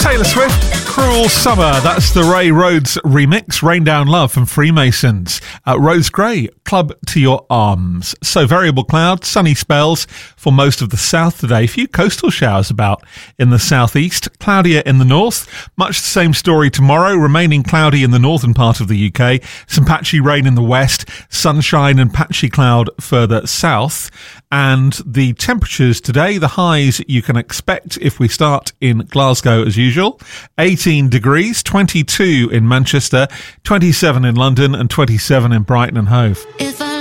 Taylor Swift, Cruel Summer. That's the Ray Rhodes remix, Rain Down Love from Freemasons. Rose Gray, Club to Your Arms. So variable cloud, sunny spells for most of the south today. A few coastal showers about in the southeast, cloudier in the north. Much the same story tomorrow, remaining cloudy in the northern part of the UK. Some patchy rain in the west, sunshine and patchy cloud further south. And the temperatures today, the highs you can expect if we start in Glasgow as usual. 18 degrees, 22 in Manchester, 27 in London and 27 in Brighton and Hove.